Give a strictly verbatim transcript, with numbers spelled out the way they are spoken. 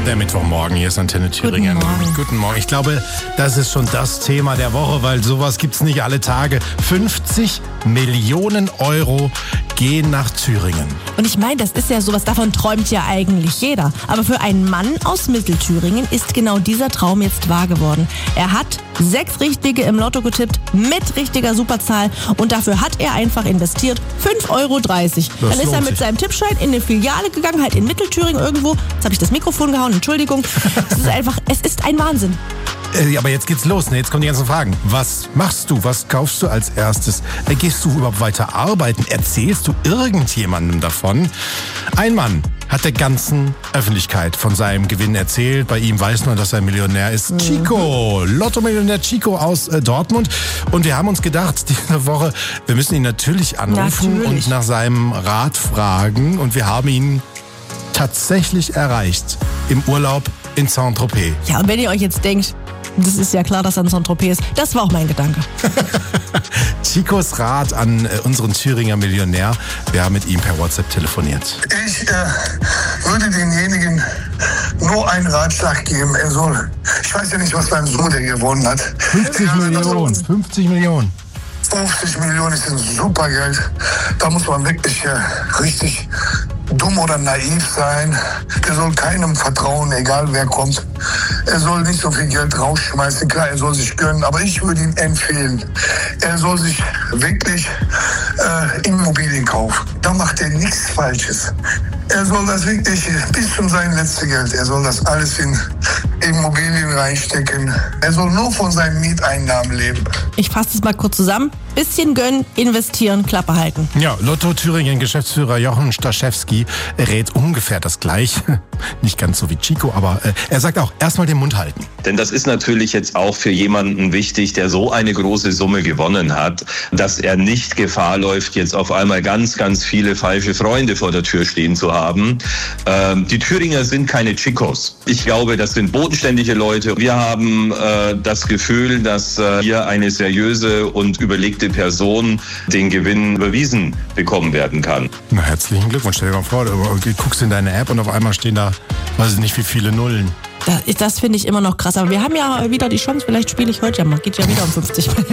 Der Mittwochmorgen, hier ist Antenne Thüringen. Guten Morgen. Guten Morgen. Ich glaube, das ist schon das Thema der Woche, weil sowas gibt's nicht alle Tage. fünfzig Millionen Euro gehen nach Thüringen. Und ich meine, das ist ja sowas, davon träumt ja eigentlich jeder. Aber für einen Mann aus Mittelthüringen ist genau dieser Traum jetzt wahr geworden. Er hat sechs Richtige im Lotto getippt mit richtiger Superzahl und dafür hat er einfach investiert fünf Euro dreißig. Das Dann ist er lohnt mit sich. seinem Tippschein in eine Filiale gegangen, halt in Mittelthüringen irgendwo. Jetzt habe ich das Mikrofon gehauen, Entschuldigung. Es ist einfach, es ist ein Wahnsinn. Äh, aber jetzt geht's los, ne? Jetzt kommen die ganzen Fragen. Was machst du? Was kaufst du als erstes? Äh, Gehst du überhaupt weiter arbeiten? Erzählst du irgendjemandem davon? Ein Mann hat der ganzen Öffentlichkeit von seinem Gewinn erzählt. Bei ihm weiß man, dass er Millionär ist. Mhm. Chico, Lotto-Millionär Chico aus äh, Dortmund. Und wir haben uns gedacht, diese Woche, wir müssen ihn natürlich anrufen Natürlich. und nach seinem Rat fragen. Und wir haben ihn tatsächlich erreicht. Im Urlaub in Saint-Tropez. Ja, und wenn ihr euch jetzt denkt, das ist ja klar, dass er in Saint-Tropez ist, das war auch mein Gedanke. Chicos Rat an äh, unseren Thüringer Millionär. Wir haben mit ihm per WhatsApp telefoniert. Ich äh, würde demjenigen nur einen Ratschlag geben. Er soll, ich weiß ja nicht, was beim Sohn der gewonnen hat. fünfzig Millionen. fünfzig Millionen. fünfzig Millionen ist ein super Geld. Da muss man wirklich äh, richtig dumm oder naiv sein. Er soll keinem vertrauen, egal wer kommt. Er soll nicht so viel Geld rausschmeißen. Klar, er soll sich gönnen, aber ich würde ihm empfehlen, er soll sich wirklich äh, Immobilien kaufen. Da macht er nichts Falsches. Er soll das wirklich bis zum sein letztes Geld, er soll das alles in Immobilien reinstecken. Er soll nur von seinen Mieteinnahmen leben. Ich fasse das mal kurz zusammen. Bisschen gönnen, investieren, Klappe halten. Ja, Lotto Thüringen Geschäftsführer Jochen Staszewski rät ungefähr das Gleiche. Nicht ganz so wie Chico, aber äh, er sagt auch, erstmal den Mund halten. Denn das ist natürlich jetzt auch für jemanden wichtig, der so eine große Summe gewonnen hat, dass er nicht Gefahr läuft, jetzt auf einmal ganz, ganz viele falsche Freunde vor der Tür stehen zu haben. Ähm, die Thüringer sind keine Chicos. Ich glaube, das sind bodenständige Leute. Wir haben äh, das Gefühl, dass äh, hier eine seriöse und überlegte Person den Gewinn überwiesen bekommen werden kann. Na, herzlichen Glückwunsch. Stell dir mal vor, du guckst in deine App und auf einmal stehen da, weiß ich nicht, wie viele Nullen. Das, das finde ich immer noch krass. Aber wir haben ja wieder die Chance, vielleicht spiele ich heute ja mal. Geht ja wieder um fünfzig Millionen.